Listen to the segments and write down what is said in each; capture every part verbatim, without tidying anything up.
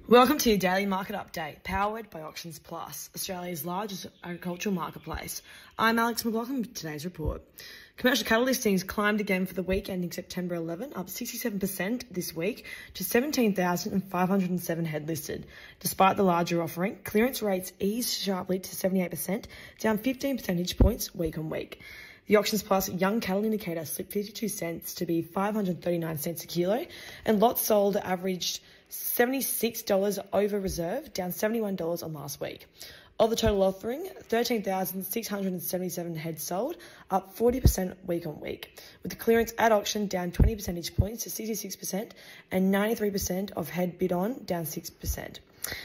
Welcome to your daily market update, powered by Auctions Plus, Australia's largest agricultural marketplace. I'm Alex McLaughlin with today's report. Commercial cattle listings climbed again for the week ending September eleventh, up sixty-seven percent this week to seventeen thousand five hundred seven head listed. Despite the larger offering, clearance rates eased sharply to seventy-eight percent, down fifteen percentage points week on week. The Auctions Plus Young Cattle Indicator slipped fifty-two cents to be five hundred thirty-nine cents a kilo, and lots sold averaged seventy-six dollars over reserve, down seventy-one dollars on last week. Of the total offering, thirteen thousand six hundred seventy-seven heads sold, up forty percent week on week, with the clearance at auction down twenty percentage points to sixty-six percent and ninety-three percent of head bid on down six percent.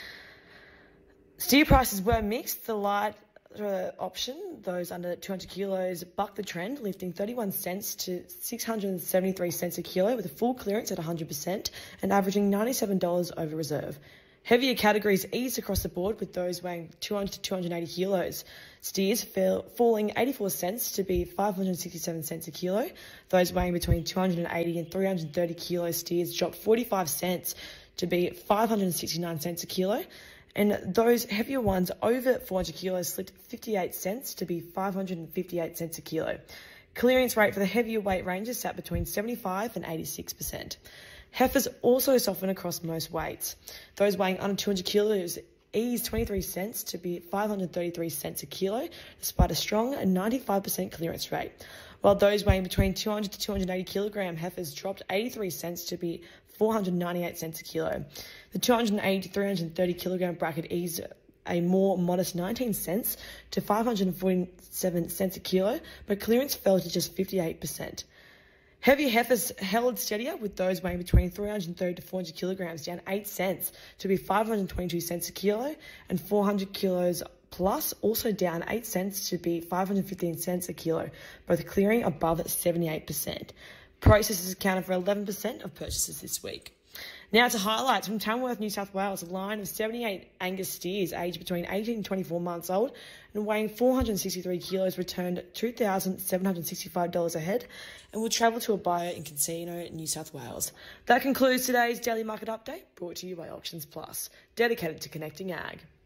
Steer prices were mixed. The light Uh, option, those under two hundred kilos, bucked the trend, lifting thirty-one cents to six hundred seventy-three cents a kilo with a full clearance at one hundred percent and averaging ninety-seven dollars over reserve. Heavier categories eased across the board, with those weighing two hundred to two hundred eighty kilos. Steers fell, falling eighty-four cents to be five hundred sixty-seven cents a kilo. Those weighing between two hundred eighty and three hundred thirty kilos steers dropped forty-five cents to be five hundred sixty-nine cents a kilo. And those heavier ones over four hundred kilos slipped fifty-eight cents to be five hundred fifty-eight cents a kilo. Clearance rate for the heavier weight ranges sat between seventy-five and eighty-six percent. Heifers also softened across most weights. Those weighing under two hundred kilos eased twenty-three cents to be five hundred thirty-three cents a kilo, despite a strong ninety-five percent clearance rate. While those weighing between two hundred to two hundred eighty kilogram heifers dropped eighty-three cents to be four hundred ninety-eight cents a kilo. The two hundred eighty to three hundred thirty kilogram bracket eased a more modest nineteen cents to five hundred forty-seven cents a kilo, but clearance fell to just fifty-eight percent. Heavier heifers held steadier, with those weighing between three hundred thirty to four hundred kilograms down eight cents to be five hundred twenty-two cents a kilo, and four hundred kilos plus also down eight cents to be five hundred fifteen cents a kilo, both clearing above seventy-eight percent. Processors accounted for eleven percent of purchases this week. Now to highlights from Tamworth, New South Wales. A line of seventy-eight Angus steers aged between eighteen and twenty-four months old and weighing four hundred sixty-three kilos returned two thousand seven hundred sixty-five dollars a head and will travel to a buyer in Casino, New South Wales. That concludes today's Daily Market Update, brought to you by Auctions Plus, dedicated to connecting ag.